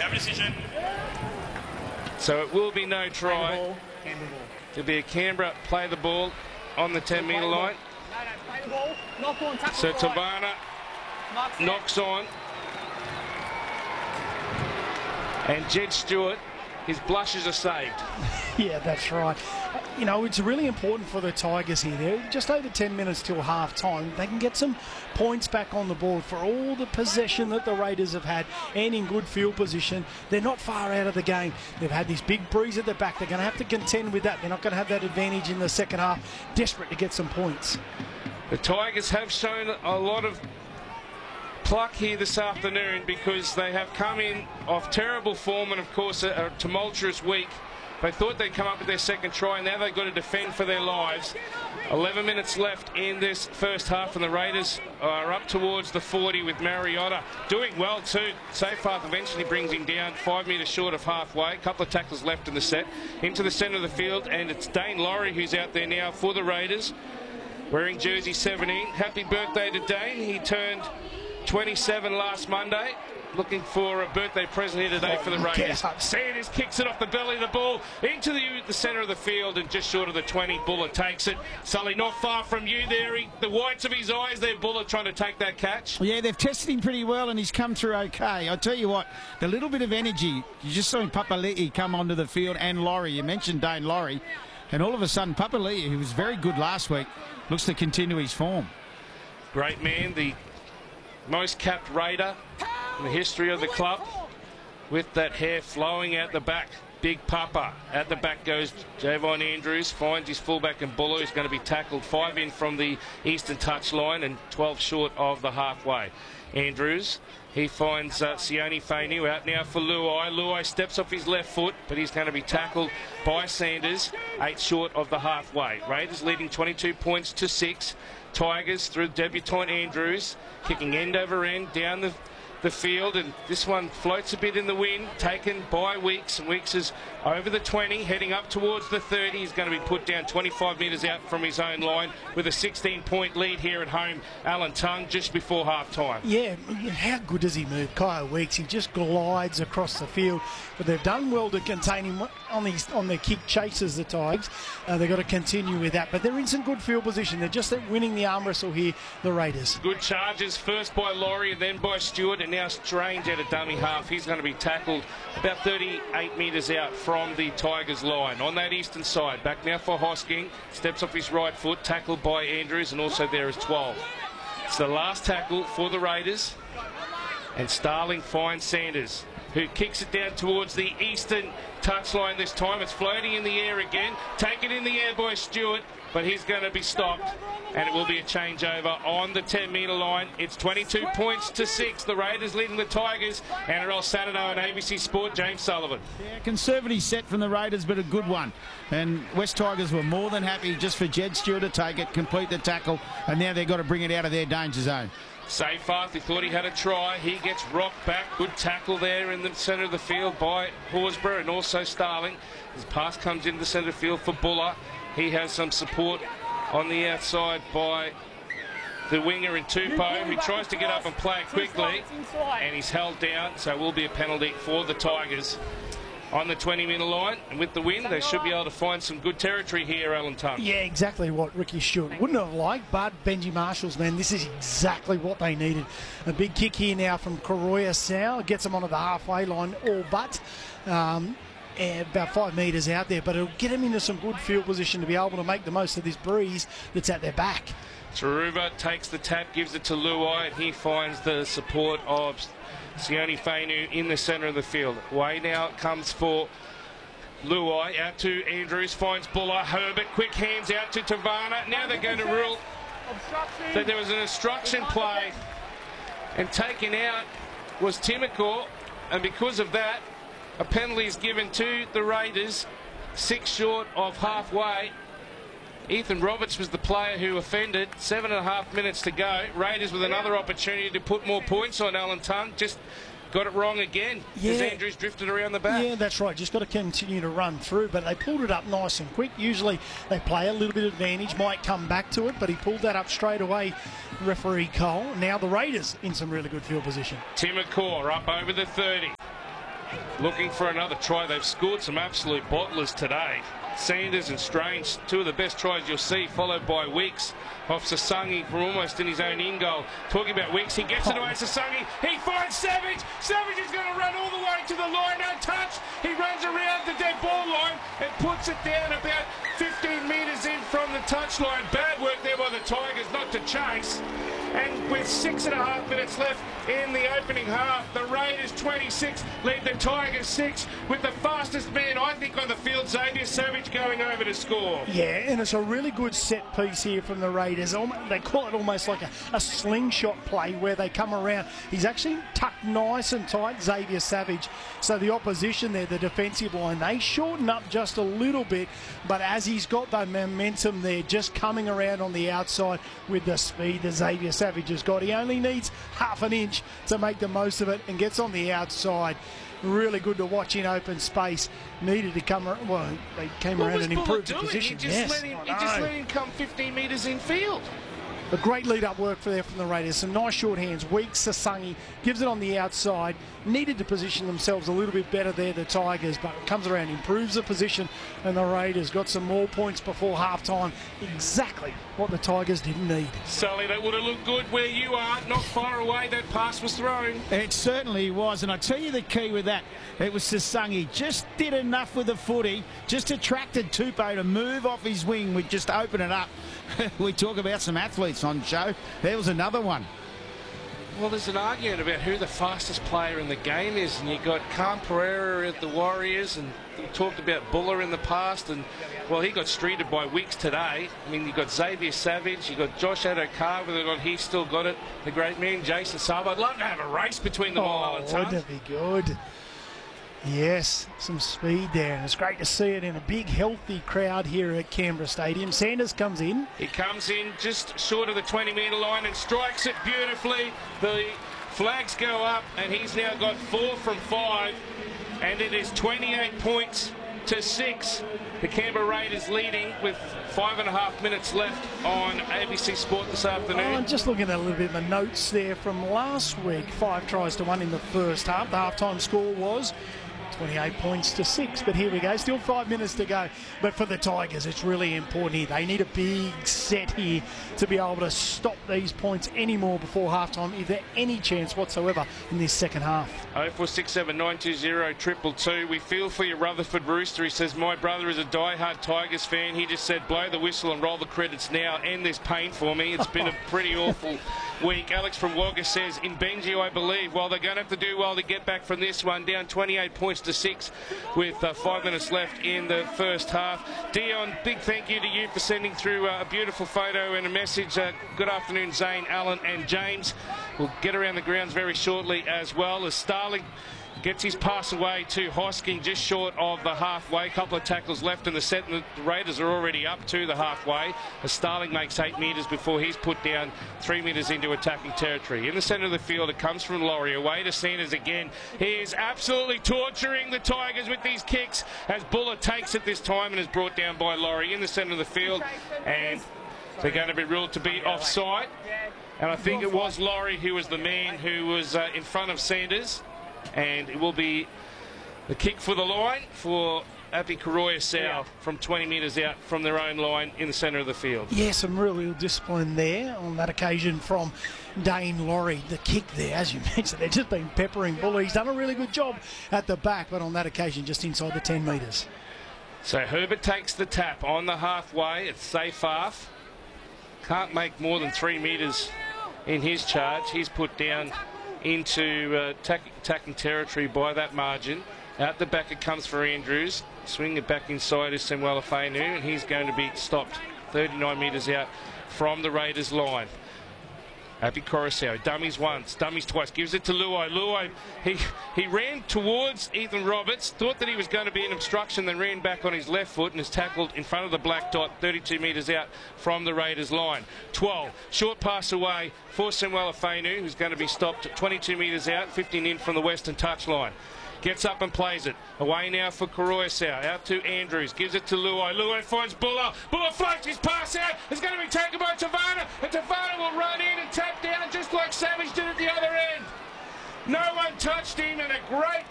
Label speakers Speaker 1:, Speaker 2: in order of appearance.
Speaker 1: have a decision.
Speaker 2: So it will be no try. It'll be a Canberra play the ball on the 10-metre line. So Tavana knocks on. And Jed Stewart, his blushes are saved.
Speaker 3: Yeah, that's right. You know, it's really important for the Tigers here. They're just over 10 minutes till half-time. They can get some points back on the board for all the possession that the Raiders have had and in good field position. They're not far out of the game. They've had this big breeze at the back. They're going to have to contend with that. They're not going to have that advantage in the second half. Desperate to get some points.
Speaker 2: The Tigers have shown a lot of pluck here this afternoon because they have come in off terrible form and, of course, a tumultuous week. They thought they'd come up with their second try, and now they've got to defend for their lives. 11 minutes left in this first half, and the Raiders are up towards the 40 with Mariota doing well too. Seyfarth eventually brings him down 5 metres short of halfway. A couple of tackles left in the set. Into the centre of the field, and it's Dane Laurie who's out there now for the Raiders, wearing jersey 17. Happy birthday to Dane. He turned 27 last Monday. Looking for a birthday present here today for the Raiders. Sanders kicks it off the belly of the ball into the centre of the field and just short of the 20. Buller takes it. Sully not far from you there. The whites of his eyes there, Buller trying to take that catch.
Speaker 4: Yeah, they've tested him pretty well and he's come through okay. I tell you what, the little bit of energy, you just saw Papali'i come onto the field, and Laurie. You mentioned Dane Laurie, and all of a sudden Papali'i, who was very good last week, looks to continue his form.
Speaker 2: Great man, the most capped Raider in the history of the club, with that hair flowing out the back. Big Papa. At the back goes Javon Andrews, finds his fullback and Buller, who's going to be tackled 5 in from the eastern touch line and 12 short of the halfway. Andrews, he finds Sione Fainu out now for Luai. Luai steps off his left foot, but he's going to be tackled by Sanders, 8 short of the halfway. Raiders leading 22 points to 6. Tigers through debutant Andrews, kicking end over end down the field, and this one floats a bit in the wind, taken by Weeks, and Weeks is over the 20, heading up towards the 30. He's going to be put down 25 metres out from his own line with a 16-point lead here at home. Alan Tongue just before half-time.
Speaker 3: Yeah, how good does he move, Kyle Weeks? He just glides across the field, but they've done well to contain him on their kick chases, the Tigers. They've got to continue with that, but they're in some good field position. They're just winning the arm wrestle here, the Raiders.
Speaker 2: Good charges, first by Laurie and then by Stewart, and now Strange at a dummy half. He's going to be tackled about 38 metres out from the Tigers line. On that eastern side, back now for Hosking, steps off his right foot, tackled by Andrews, and also there is 12. It's the last tackle for the Raiders, and Starling finds Sanders, who kicks it down towards the eastern touchline this time. It's floating in the air again, taken in the air by Stewart, but he's going to be stopped, and it will be a changeover on the 10-metre line. It's 22 points to 6. The Raiders leading the Tigers. NRL Saturday on ABC Sport. James Sullivan.
Speaker 4: Yeah, conservative set from the Raiders, but a good one. And West Tigers were more than happy just for Jed Stewart to take it, complete the tackle, and now they've got to bring it out of their danger zone.
Speaker 2: Seyfarth, he thought he had a try. He gets rocked back. Good tackle there in the centre of the field by Horsburgh and also Starling. His pass comes into the centre of the field for Buller. He has some support on the outside by the winger in Tupou. He tries to get up and play it quickly, and he's held down, so it will be a penalty for the Tigers on the 20-metre line. And with the win, they should be able to find some good territory here, Alan Tongue.
Speaker 3: Yeah, exactly what Ricky Stewart wouldn't have liked, but Benji Marshall's man, this is exactly what they needed. A big kick here now from Koroya Sau, gets them onto the halfway line, all but. About 5 metres out there, but it'll get them into some good field position to be able to make the most of this breeze that's at their back.
Speaker 2: Taruva takes the tap, gives it to Luai, and he finds the support of Sione Fainu in the centre of the field. Way now comes for Luai, out to Andrews, finds Buller. Herbert, quick hands out to Tavana. Now they're going to rule that there was an obstruction play, and taken out was Timokor, and because of that, a penalty is given to the Raiders, 6 short of halfway. Ethan Roberts was the player who offended. 7.5 minutes to go. Raiders with another opportunity to put more points on Alan Tongue. Just got it wrong again as Andrews drifted around the back.
Speaker 3: Yeah, that's right. Just got to continue to run through, but they pulled it up nice and quick. Usually they play a little bit of advantage, might come back to it, but he pulled that up straight away, referee Cole. Now the Raiders in some really good field position.
Speaker 2: Timokor up over the 30. looking for another try. They've scored some absolute bottlers today. Sanders and Strange, two of the best tries you'll see, followed by Weeks off Sasangi from almost in his own in-goal. Talking about Weeks, he gets it away to Sasangi. He finds Savage. Savage is going to run all the way to the line, untouched. He runs around the dead ball line and puts it down about 15 metres in from the touchline. Bad work there by the Tigers not to chase. And with 6.5 minutes left in the opening half, the Raiders 26 lead the Tigers 6 with the fastest man, I think, on the field, Xavier Savage, going over to score.
Speaker 3: Yeah, and it's a really good set piece here from the Raiders. They call it almost like a slingshot play where they come around. He's actually tucked nice and tight, Xavier Savage. So the opposition there, the defensive line, they shorten up just a little bit, but as he's got the momentum there, just coming around on the outside with the speed that Xavier Savage has got, he only needs half an inch to make the most of it and gets on the outside. Really good to watch in open space. Needed to come, well, they came around and improved the position.
Speaker 2: He just let him come 15 metres in field.
Speaker 3: A great lead-up work from the Raiders. Some nice short hands. Weeks, Sasangi gives it on the outside. Needed to position themselves a little bit better there, the Tigers, but comes around, improves the position, and the Raiders got some more points before half-time. Exactly what the Tigers didn't need.
Speaker 2: Sully, that would have looked good where you are. Not far away, that pass was thrown.
Speaker 4: It certainly was, and I tell you the key with that, it was Sasangi. Just did enough with the footy, just attracted Tupou to move off his wing, would just open it up. We talk about some athletes on show. There was another one.
Speaker 2: Well, there's an argument about who the fastest player in the game is, and you've got Khan Pereira at the Warriors, and we talked about Buller in the past, and well, he got streeted by Weeks today. I mean, you've got Xavier Savage, you've got Josh Adokar, whether or not he's still got it, the great man, Jason Sabo. I'd love to have a race between them all.
Speaker 3: Wouldn't it be good? Yes, some speed there, and it's great to see it in a big, healthy crowd here at Canberra Stadium. Sanders comes in.
Speaker 2: He comes in just short of the 20-metre line and strikes it beautifully. The flags go up, and he's now got 4 from 5, and it is 28 points to 6. The Canberra Raiders leading with 5.5 minutes left on ABC Sport this afternoon.
Speaker 3: I'm just looking at a little bit of the notes there from last week. 5 tries to 1 in the first half. The half-time score was 28 points to 6, but here we go, still 5 minutes to go. But for the Tigers, it's really important here. They need a big set here to be able to stop these points anymore before halftime, if there's any chance whatsoever in this second half.
Speaker 2: 0467 920 222. We feel for you, Rutherford Rooster. He says, my brother is a die-hard Tigers fan. He just said, blow the whistle and roll the credits now. End this pain for me. It's been a pretty awful week. Alex from Wagga says, in Benji, I believe, well, they're going to have to do well to get back from this one. Down 28 points to 6 with 5 minutes left in the first half. Dion, big thank you to you for sending through a beautiful photo and a message. Good afternoon, Zane, Alan and James. We'll get around the grounds very shortly as well as Starling gets his pass away to Hosking just short of the halfway. A couple of tackles left in the set, and the Raiders are already up to the halfway as Starling makes 8 metres before he's put down 3 metres into attacking territory. In the centre of the field, it comes from Laurie. Away to Sanders again. He is absolutely torturing the Tigers with these kicks as Buller takes it this time and is brought down by Laurie in the centre of the field, and they're going to be ruled to be offside. And I think it was Laurie who was the man who was in front of Sanders. And it will be the kick for the line for Api Koroya-Sau from 20 metres out from their own line in the centre of the field.
Speaker 3: Yeah, some real discipline there on that occasion from Dane Laurie. The kick there, as you mentioned, they've just been peppering Buller. He's done a really good job at the back, but on that occasion just inside the 10 metres.
Speaker 2: So Herbert takes the tap on the halfway. It's safe half. Can't make more than 3 metres in his charge. He's put down into attacking territory by that margin. Out the back it comes for Andrews. Swing it back inside is Samuel Afenu, and he's going to be stopped 39 metres out from the Raiders line. Api Koroya-Sau, dummies once, dummies twice, gives it to Luai. Luai, he ran towards Ethan Roberts, thought that he was going to be an obstruction, then ran back on his left foot and is tackled in front of the black dot, 32 metres out from the Raiders line. 12, short pass away for Samuel Afenu, who's going to be stopped 22 metres out, 15 in from the western touchline. Gets up and plays it. Away now for Koroya-Sau. Out to Andrews. Gives it to Luai. Luai finds Buller. Buller floats his pass out. It's going to be taken by Tavana. And Tavana will run in and tap down just like Savage did at the other end. No one touched him, and a great